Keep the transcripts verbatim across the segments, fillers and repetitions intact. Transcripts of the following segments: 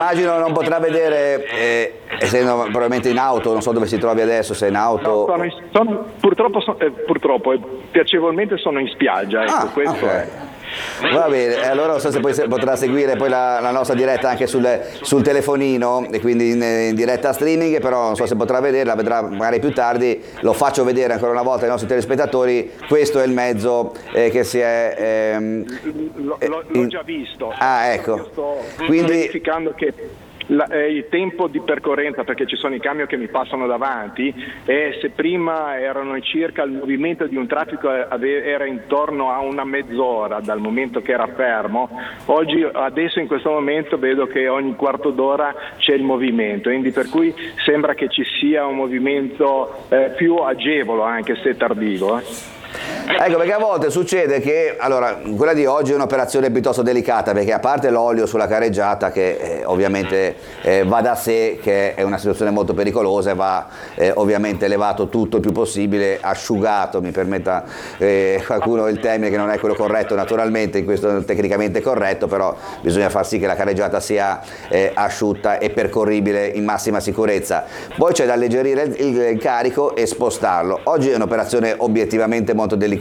Immagino non potrà vedere, eh, essendo probabilmente in auto, non so dove si trovi adesso, se è in auto. No, sono in, sono, purtroppo, sono, eh, purtroppo eh, piacevolmente sono in spiaggia, ecco, Ah, questo okay. è. Va bene, allora non so se poi se potrà seguire poi la, la nostra diretta anche sul, sul telefonino e quindi in, in diretta streaming, però non so se potrà vederla, vedrà magari più tardi. Lo faccio vedere ancora una volta ai nostri telespettatori. Questo è il mezzo eh, che si è ehm, L- l'ho, l'ho già visto. Ah, ecco. Io sto Quindi verificando che la, eh, il tempo di percorrenza, perché ci sono i camion che mi passano davanti, e se prima erano circa, il movimento di un traffico ave, era intorno a una mezz'ora dal momento che era fermo, oggi adesso in questo momento vedo che ogni quarto d'ora c'è il movimento, quindi per cui sembra che ci sia un movimento eh, più agevole, anche se tardivo. Eh. Ecco, perché a volte succede che, allora, quella di oggi è un'operazione piuttosto delicata, perché a parte l'olio sulla careggiata, che eh, ovviamente eh, va da sé, che è una situazione molto pericolosa, e va eh, ovviamente levato tutto il più possibile, asciugato, mi permetta eh, qualcuno il termine che non è quello corretto naturalmente, in questo tecnicamente corretto, però bisogna far sì che la careggiata sia eh, asciutta e percorribile in massima sicurezza. Poi c'è da alleggerire il, il carico e spostarlo. Oggi è un'operazione obiettivamente molto delicata.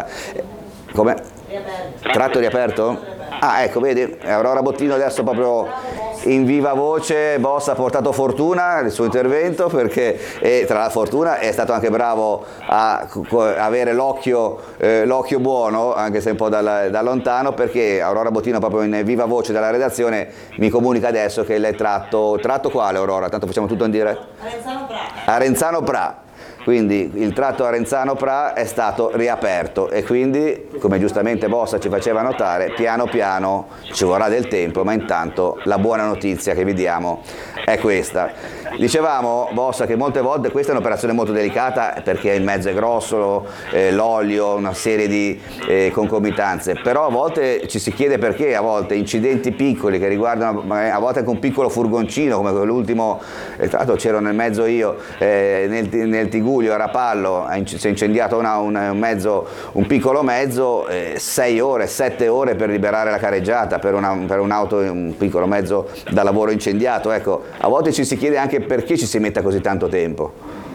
Come? Tratto riaperto? Ah, ecco, vedi, Aurora Bottino adesso proprio in viva voce, Boss ha portato fortuna il suo intervento, perché e tra la fortuna è stato anche bravo a avere l'occhio eh, l'occhio buono, anche se un po' da, da lontano, perché Aurora Bottino proprio in viva voce dalla redazione mi comunica adesso che il tratto, tratto quale Aurora? Tanto facciamo tutto in diretta? Arenzano Pra. Arenzano Pra. Quindi il tratto Arenzano-Pra è stato riaperto e quindi, come giustamente Bossa ci faceva notare, piano piano ci vorrà del tempo, ma intanto la buona notizia che vi diamo è questa. Dicevamo, Bossa, che molte volte questa è un'operazione molto delicata perché il mezzo è grosso, eh, l'olio, una serie di eh, concomitanze, però a volte ci si chiede perché, a volte incidenti piccoli che riguardano, a volte anche un piccolo furgoncino, come l'ultimo, eh, tra l'altro c'ero nel mezzo io, eh, nel, nel Tigullio a Rapallo, si è incendiato una, una, un, mezzo, un piccolo mezzo, eh, sei ore, sette ore per liberare la careggiata per, una, per un'auto, un piccolo mezzo da lavoro incendiato. Ecco, a volte ci si chiede anche perché ci si metta così tanto tempo.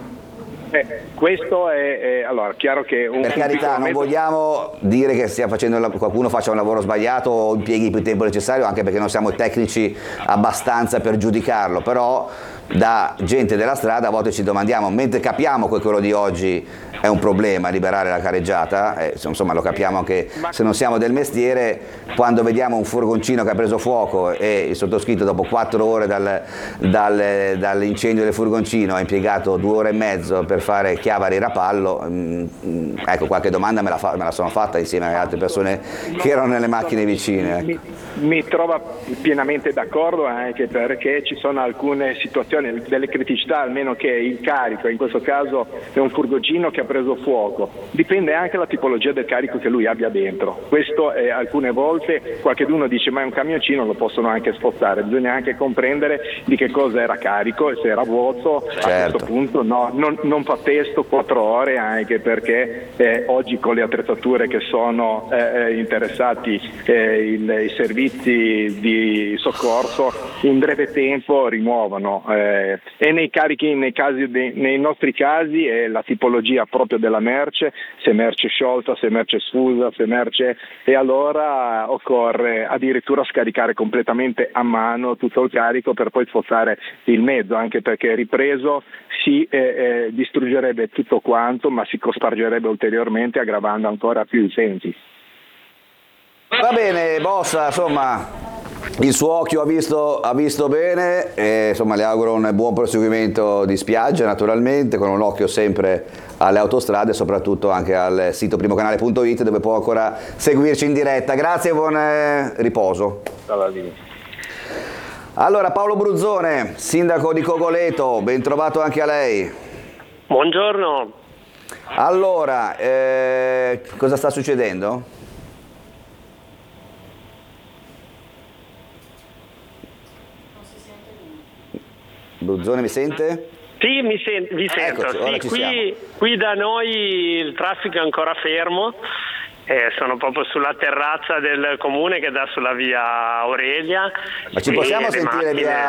Eh, questo è, è allora chiaro che un, per carità non vogliamo dire che stia facendo, qualcuno faccia un lavoro sbagliato o impieghi più tempo necessario, anche perché non siamo tecnici abbastanza per giudicarlo, però da gente della strada a volte ci domandiamo, mentre capiamo che quello di oggi è un problema liberare la careggiata, eh, insomma lo capiamo anche se non siamo del mestiere, quando vediamo un furgoncino che ha preso fuoco e il sottoscritto dopo quattro ore dal, dal, dall'incendio del furgoncino ha impiegato due ore e mezzo per fare Chiavari Rapallo, mh, ecco, qualche domanda me la, fa, me la sono fatta insieme alle altre persone che erano nelle macchine vicine. Ecco. Mi, mi trovo pienamente d'accordo, anche perché ci sono alcune situazioni, delle criticità, almeno che il carico, in questo caso è un furgoncino che ha preso fuoco, dipende anche dalla tipologia del carico che lui abbia dentro. Questo eh, alcune volte qualcuno dice ma è un camioncino, lo possono anche spostare, bisogna anche comprendere di che cosa era carico e se era vuoto. Certo. A questo punto no, non, non fa testo quattro ore, anche perché eh, oggi con le attrezzature che sono eh, interessati eh, il, i servizi di soccorso in breve tempo rimuovono eh, e nei carichi, nei, casi de, nei nostri casi è la tipologia proprio della merce, se merce sciolta, se merce sfusa, se merce, e allora occorre addirittura scaricare completamente a mano tutto il carico per poi spostare il mezzo, anche perché ripreso si eh, eh, distruggerebbe tutto quanto, ma si cospargerebbe ulteriormente aggravando ancora più i sensi. Va bene, Bossa, insomma il suo occhio ha visto, ha visto bene e insomma le auguro un buon proseguimento di spiaggia, naturalmente, con un occhio sempre alle autostrade e soprattutto anche al sito primocanale punto it, dove può ancora seguirci in diretta. Grazie e buon eh, riposo. Allora, Paolo Bruzzone, sindaco di Cogoleto, ben trovato anche a lei. Buongiorno. Allora, eh, cosa sta succedendo? Bruzzone mi sente? Sì, mi sen- vi sento. Eccoci, sì, qui, qui da noi il traffico è ancora fermo, eh, sono proprio sulla terrazza del comune che dà sulla via Aurelia. Ma ci possiamo sentire macchine... via